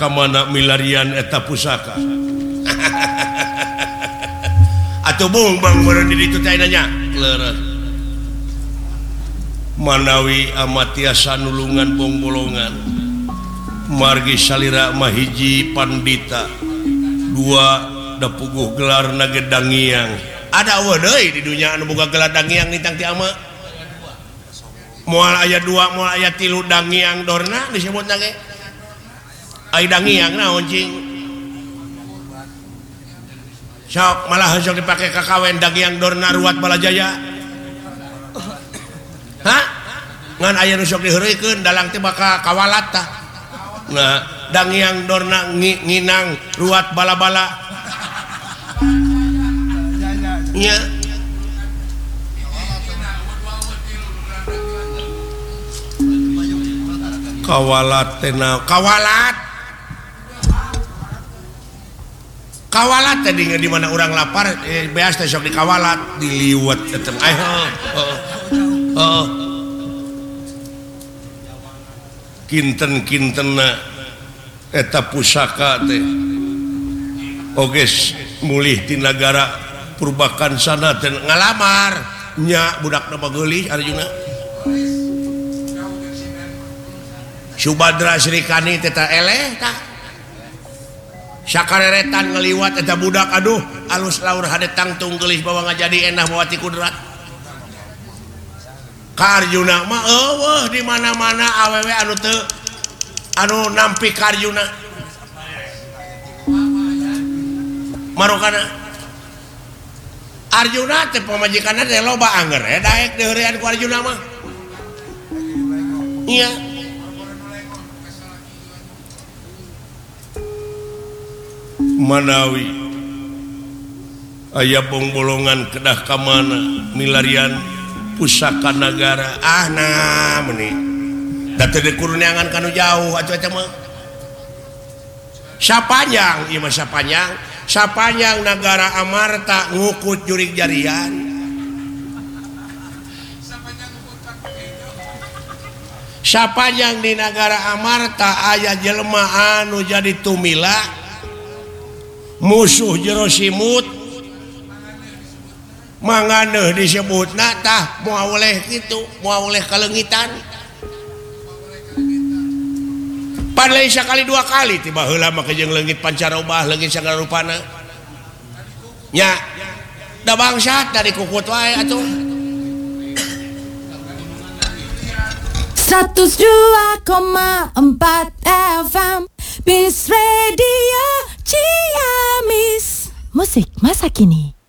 ka mana milarian eta pusaka atuh bung bang bener di ditu teh nanya leres manawi amatiasa nulungan bongbolongan margi salira mahiji pandita dua da puguh gelar nage dangiang ada deui di dunia anu boga gelar dangiang nitang ti ama moal aya 2 moal aya 3 dangiang dorna disebut nage ai dangiang naon cing sok malah sok dipake kakawen dangiang dorna ruat balajaya hah ngan aya nu sok diheureukeun dalang teh bakal kawalat tah nah dangiang dorna nginang ruat bala-bala nya kawalat tena kawalat tadi di mana orang lapar beas teh sok dikawalat diliwat etem kinten-kintenna eta pusaka teh oge mulih ti nagara purbakan sana teh ngalamar nya budakna bageulih arjuna Subadra Srikani teh ta eleh tah sakareretan ngaliwat eta budak aduh alus laur hadetang tunggelis bawa ngajadi endah bawa ti kudrat ka Arjuna mah eueuh di mana-mana awewe anu teu anu nampi ka Arjuna marokana Arjuna teh pamajikanna teh loba anger daek deurean ku Arjuna mah iya manawi aya bongbolongan kedah ka mana milarian pusaka nagara nah meuni da teu dikurniangan kanu jauh atuh eta mah sapanjang ieu mah sapanjang nagara Amarta ngukut jurig jarian sapanjang di nagara Amarta aya jelema anu jadi tumila musuh jero simut manganeuh disebutna tah moal oleh kitu moal oleh kalengitan padahal sakali 2 kali tiba heula mah jeung leungit pancarobah leungit sagala rupana nya da bangsat dari kukut wae atuh 102,4 FM Bis Radio Ciamis. Musik masa kini.